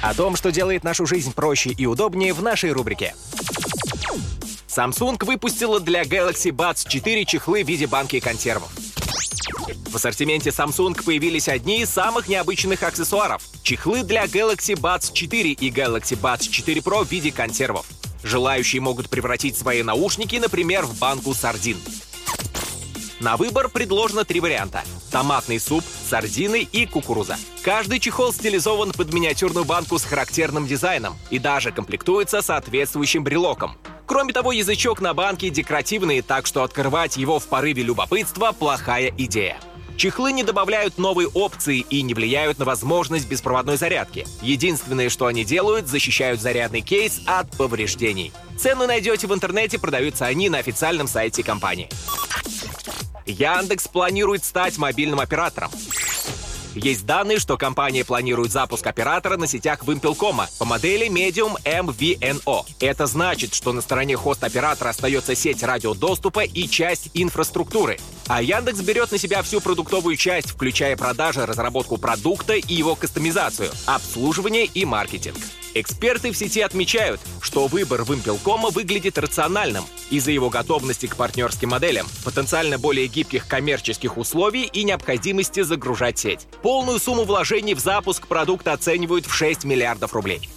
О том, что делает нашу жизнь проще и удобнее, в нашей рубрике. Samsung выпустила для Galaxy Buds 4 чехлы в виде банки консервов. В ассортименте Samsung появились одни из самых необычных аксессуаров — чехлы для Galaxy Buds 4 и Galaxy Buds 4 Pro в виде консервов. Желающие могут превратить свои наушники, например, в банку сардин. На выбор предложено 3 варианта — томатный суп, сардины и кукуруза. Каждый чехол стилизован под миниатюрную банку с характерным дизайном и даже комплектуется соответствующим брелоком. Кроме того, язычок на банке декоративный, так что открывать его в порыве любопытства – плохая идея. Чехлы не добавляют новые опции и не влияют на возможность беспроводной зарядки. Единственное, что они делают – защищают зарядный кейс от повреждений. Цену найдете в интернете, продаются они на официальном сайте компании. Яндекс планирует стать мобильным оператором. Есть данные, что компания планирует запуск оператора на сетях Вимпелкома по модели Medium MVNO. Это значит, что на стороне хост-оператора остается сеть радиодоступа и часть инфраструктуры. А Яндекс берет на себя всю продуктовую часть, включая продажи, разработку продукта и его кастомизацию, обслуживание и маркетинг. Эксперты в сети отмечают, что выбор Вимпелкома выглядит рациональным из-за его готовности к партнерским моделям, потенциально более гибких коммерческих условий и необходимости загружать сеть. Полную сумму вложений в запуск продукта оценивают в 6 миллиардов рублей.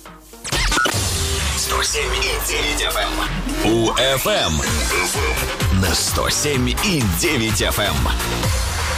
107,9 FM. УФМ на 107,9 FM.